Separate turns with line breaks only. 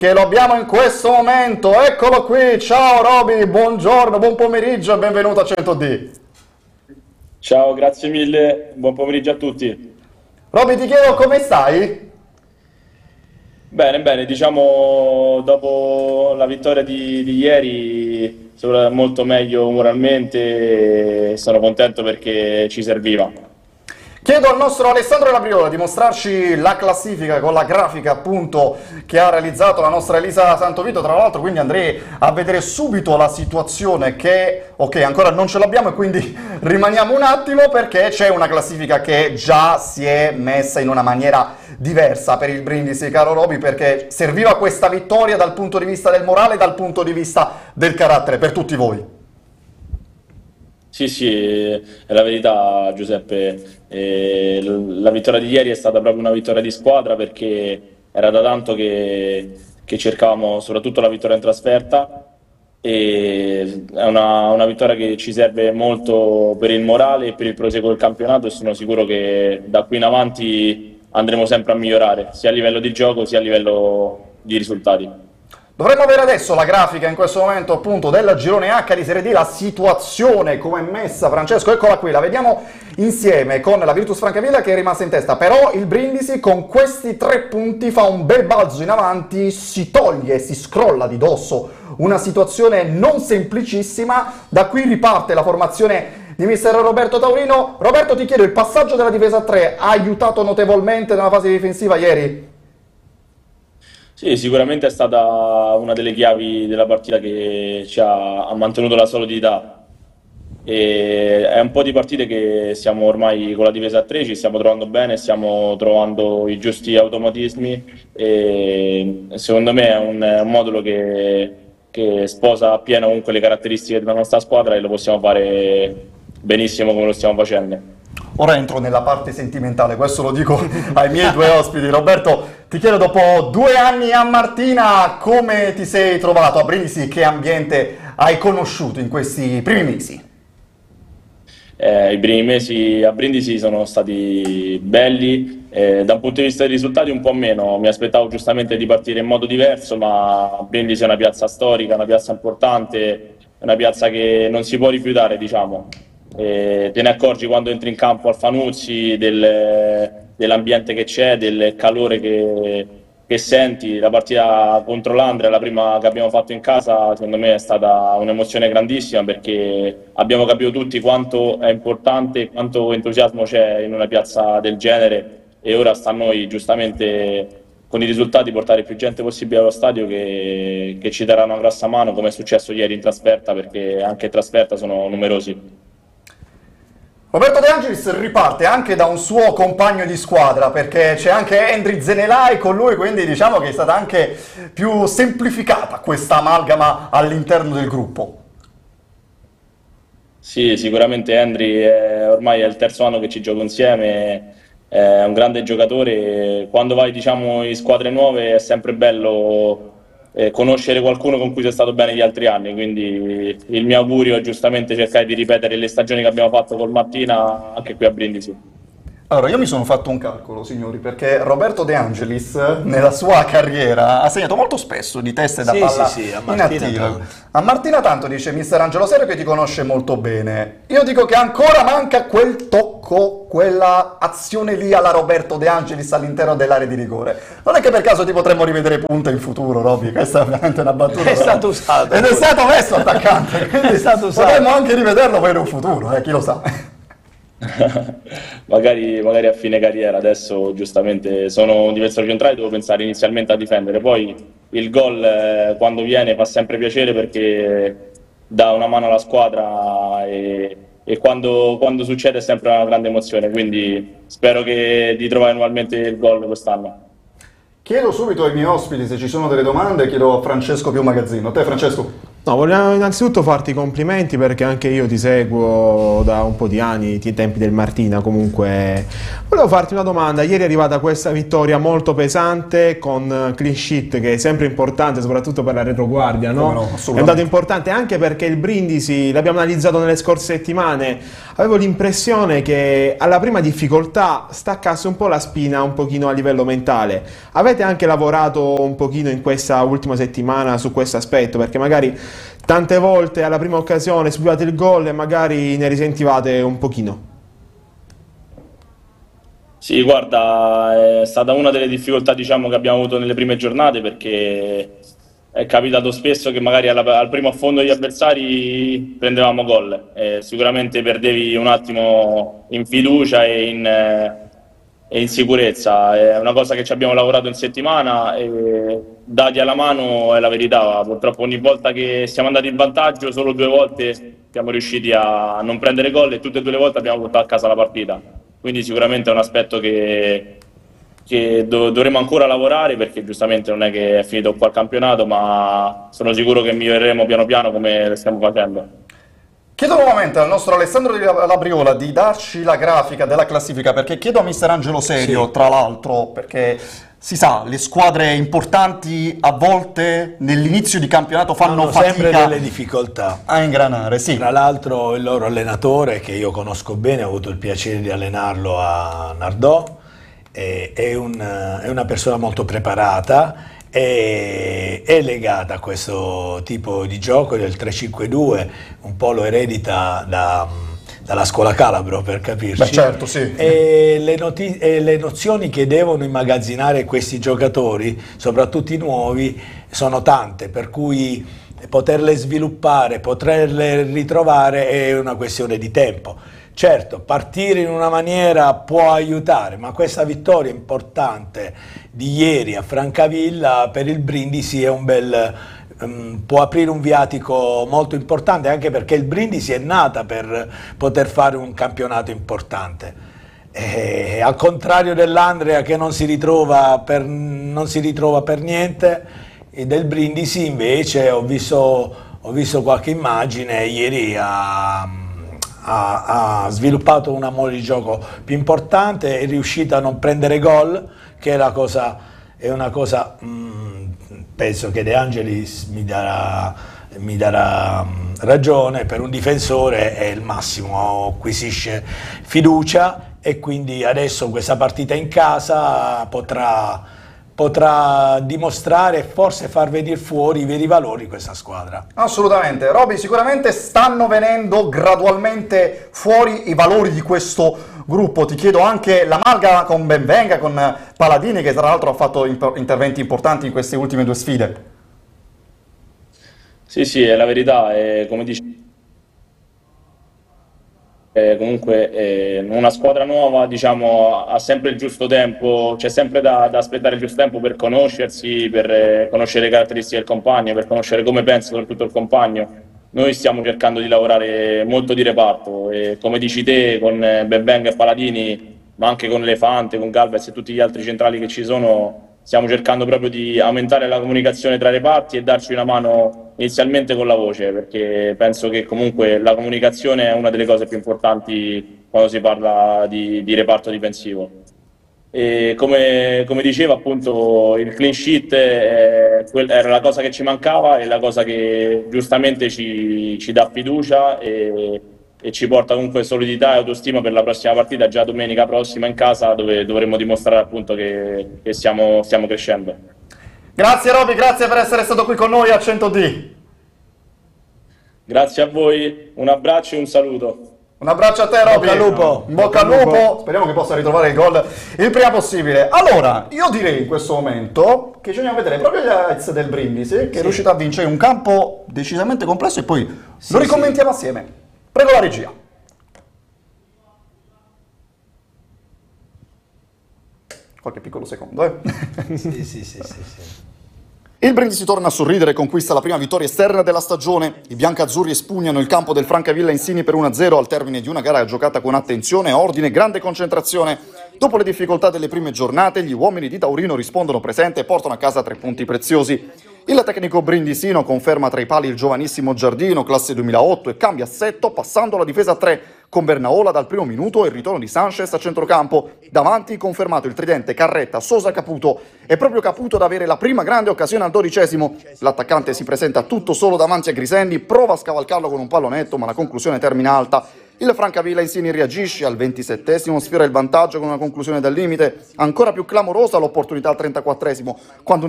Che lo abbiamo in questo momento, eccolo qui, ciao Roby, buongiorno, buon pomeriggio e benvenuto a 100D.
Ciao, grazie mille, buon pomeriggio a tutti.
Roby, ti chiedo come stai?
Bene, bene, diciamo dopo la vittoria di ieri sono molto meglio moralmente e sono contento perché ci serviva.
Chiedo al nostro Alessandro Labriola di mostrarci la classifica con la grafica appunto che ha realizzato la nostra Elisa Santovito, tra l'altro, quindi andrei a vedere subito la situazione che, ok, ancora non ce l'abbiamo e quindi rimaniamo un attimo perché c'è una classifica che già si è messa in una maniera diversa per il Brindisi, caro Roby, perché serviva questa vittoria dal punto di vista del morale e dal punto di vista del carattere per tutti voi.
Sì, sì, è la verità, Giuseppe. La vittoria di ieri è stata proprio una vittoria di squadra perché era da tanto che cercavamo soprattutto la vittoria in trasferta e è una vittoria che ci serve molto per il morale e per il proseguo del campionato e sono sicuro che da qui in avanti andremo sempre a migliorare, sia a livello di gioco sia a livello di risultati.
Dovremmo avere adesso la grafica in questo momento appunto del girone H di Serie D, la situazione come è messa, Francesco, eccola qui, la vediamo insieme con la Virtus Francavilla che è rimasta in testa, però il Brindisi con questi 3 punti fa un bel balzo in avanti, si toglie, si scrolla di dosso una situazione non semplicissima, da qui riparte la formazione di mister Roberto Taurino. Roberto, ti chiedo, il passaggio della difesa a 3 ha aiutato notevolmente nella fase difensiva ieri?
Sì, sicuramente è stata una delle chiavi della partita che ha mantenuto la solidità. E è un po' di partite che siamo ormai con la difesa a 3, ci stiamo trovando bene, stiamo trovando i giusti automatismi e secondo me è un modulo che sposa appieno comunque le caratteristiche della nostra squadra e lo possiamo fare benissimo come lo stiamo facendo.
Ora entro nella parte sentimentale, questo lo dico ai miei due ospiti. Roberto, ti chiedo, dopo 2 anni a Martina, come ti sei trovato a Brindisi? Che ambiente hai conosciuto in questi primi mesi?
I primi mesi a Brindisi sono stati belli, da un punto di vista dei risultati un po' meno, mi aspettavo giustamente di partire in modo diverso, ma Brindisi è una piazza storica, una piazza importante, è una piazza che non si può rifiutare, diciamo. Te ne accorgi quando entri in campo al Fanuzzi dell'ambiente che c'è, del calore che senti. La partita contro l'Andria, la prima che abbiamo fatto in casa, secondo me è stata un'emozione grandissima perché abbiamo capito tutti quanto è importante, quanto entusiasmo c'è in una piazza del genere e ora sta a noi giustamente con i risultati portare più gente possibile allo stadio che ci darà una grossa mano come è successo ieri in trasferta perché anche in trasferta sono numerosi.
Roberto De Angelis riparte anche da un suo compagno di squadra perché c'è anche Endri Zenelai con lui, quindi diciamo che è stata anche più semplificata questa amalgama all'interno del gruppo.
Sì, sicuramente ormai è il terzo anno che ci gioco insieme, è un grande giocatore. Quando vai, diciamo, in squadre nuove è sempre bello conoscere qualcuno con cui sei stato bene gli altri anni, quindi il mio augurio è giustamente cercare di ripetere le stagioni che abbiamo fatto col Martina anche qui a Brindisi.
Allora, io mi sono fatto un calcolo, signori, perché Roberto De Angelis nella sua carriera ha segnato molto spesso di teste da
Sì,
palla
sì, sì, a
in
Martina
attivo.
tanto.
A Martina tanto, dice mister Angelo Serio, che ti conosce molto bene. Io dico che ancora manca quel tocco, quella azione lì alla Roberto De Angelis all'interno dell'area di rigore. Non è che per caso ti potremmo rivedere punta in futuro, Roby? Questa è veramente una battuta.
È stato usato.
Ed è stato messo attaccante, quindi
È stato usato.
potremmo anche rivederlo poi in un futuro, chi lo sa.
Magari a fine carriera, adesso giustamente sono un difensore centrale, devo pensare inizialmente a difendere, poi il gol quando viene fa sempre piacere perché dà una mano alla squadra e quando succede è sempre una grande emozione, quindi spero di trovare nuovamente il gol quest'anno.
Chiedo subito ai miei ospiti se ci sono delle domande, chiedo a Francesco Più Magazzino. A te Francesco.
No, volevo innanzitutto farti i complimenti perché anche io ti seguo da un po' di anni, ai tempi del Martina. Comunque, volevo farti una domanda. Ieri è arrivata questa vittoria molto pesante con clean sheet, che è sempre importante, soprattutto per la retroguardia, no?
No,
È un dato importante anche perché il Brindisi, l'abbiamo analizzato nelle scorse settimane, avevo l'impressione che alla prima difficoltà staccasse un po' la spina un pochino a livello mentale. Avete anche lavorato un pochino in questa ultima settimana su questo aspetto, perché magari tante volte alla prima occasione subivate il gol e magari ne risentivate un pochino.
Sì, guarda, è stata una delle difficoltà, diciamo, che abbiamo avuto nelle prime giornate, perché è capitato spesso che magari al primo affondo degli avversari prendevamo gol. Sicuramente perdevi un attimo in fiducia e in sicurezza. È una cosa che ci abbiamo lavorato in settimana e dati alla mano è la verità. Purtroppo ogni volta che siamo andati in vantaggio, solo 2 volte siamo riusciti a non prendere gol e tutte e 2 le volte abbiamo portato a casa la partita. Quindi sicuramente è un aspetto che dovremo ancora lavorare, perché giustamente non è che è finito qua il campionato, ma sono sicuro che miglioreremo piano piano come lo stiamo facendo.
Chiedo nuovamente al nostro Alessandro Labriola di darci la grafica della classifica, perché chiedo a mister Angelo Serio,
Sì.
tra l'altro, perché si sa, le squadre importanti a volte nell'inizio di campionato fanno
Hanno sempre
fatica
delle difficoltà.
a ingranare, sì.
Tra l'altro il loro allenatore, che io conosco bene, ho avuto il piacere di allenarlo a Nardò, è una persona molto preparata, è legata a questo tipo di gioco del 3-5-2, un po' lo eredita dalla scuola Calabro, per capirci.
Beh, certo, sì.
E le nozioni che devono immagazzinare questi giocatori, soprattutto i nuovi, sono tante, per cui poterle sviluppare, poterle ritrovare è una questione di tempo. Certo, partire in una maniera può aiutare, ma questa vittoria importante di ieri a Francavilla per il Brindisi è può aprire un viatico molto importante, anche perché il Brindisi è nata per poter fare un campionato importante. Al contrario dell'Andria, che non si ritrova per niente, e del Brindisi invece ho visto qualche immagine ieri, ha sviluppato un amore di gioco più importante, è riuscita a non prendere gol, che è una cosa, penso che De Angelis mi darà ragione. Per un difensore è il massimo, acquisisce fiducia, e quindi adesso questa partita in casa potrà dimostrare e forse far venire fuori i veri valori di questa squadra.
Assolutamente. Roby, sicuramente stanno venendo gradualmente fuori i valori di questo gruppo. Ti chiedo anche l'amalgama con Benvenga, con Paladini, che tra l'altro ha fatto interventi importanti in queste ultime 2 sfide.
Sì, sì, è la verità, come dici. Comunque una squadra nuova, diciamo, ha sempre il giusto tempo, c'è sempre da aspettare il giusto tempo per conoscersi, per conoscere le caratteristiche del compagno, per conoscere come pensa soprattutto il compagno. Noi stiamo cercando di lavorare molto di reparto e, come dici te, con Benvenga e Paladini, ma anche con Elefante, con Galvez e tutti gli altri centrali che ci sono, stiamo cercando proprio di aumentare la comunicazione tra i reparti e darci una mano inizialmente con la voce, perché penso che comunque la comunicazione è una delle cose più importanti quando si parla di reparto difensivo. E come diceva appunto, il clean sheet era la cosa che ci mancava, e la cosa che giustamente ci dà fiducia e ci porta comunque solidità e autostima per la prossima partita, già domenica prossima in casa, dove dovremo dimostrare appunto che stiamo crescendo.
Grazie Roby, grazie per essere stato qui con noi a 100D.
Grazie a voi, un abbraccio e un saluto.
Un abbraccio a te Roby.
Bocca al lupo.
In bocca al lupo. Speriamo che possa ritrovare il gol il prima possibile. Allora, io direi in questo momento che ci andiamo a vedere proprio gli highlights del Brindisi, che è riuscito a vincere un campo decisamente complesso, e poi lo ricommentiamo assieme. Prego la regia. Qualche piccolo secondo,
Sì.
Il Brindisi torna a sorridere e conquista la prima vittoria esterna della stagione. I biancazzurri espugnano il campo del Francavilla Insini per 1-0 al termine di una gara giocata con attenzione, ordine e grande concentrazione. Dopo le difficoltà delle prime giornate, gli uomini di Taurino rispondono presente e portano a casa 3 punti preziosi. Il tecnico brindisino conferma tra i pali il giovanissimo Giardino, classe 2008, e cambia assetto passando alla difesa a 3 con Bernaola dal primo minuto e il ritorno di Sanchez a centrocampo. Davanti confermato il tridente Carretta, Sosa, Caputo. È proprio Caputo ad avere la prima grande occasione al 12°. L'attaccante si presenta tutto solo davanti a Grisendi, prova a scavalcarlo con un pallonetto ma la conclusione termina alta. Il Francavilla Insigne reagisce al 27°, sfiora il vantaggio con una conclusione dal limite. Ancora più clamorosa l'opportunità al 34°, quando